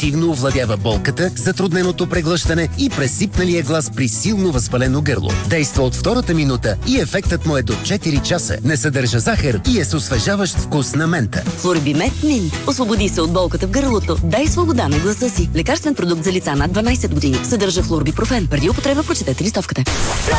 ефективно овладява болката, затрудненото преглъщане и пресипналия глас при силно възпалено гърло. Действа от втората минута и ефектът му е до 4 часа. Не съдържа захар и е с освежаващ вкус на мента. Флорбимет Минт. Освободи се от болката в гърлото. Дай свобода на гласа си. Лекарствен продукт за лица над 12 години. Съдържа флорбипрофен. Преди употреба прочетете листовката.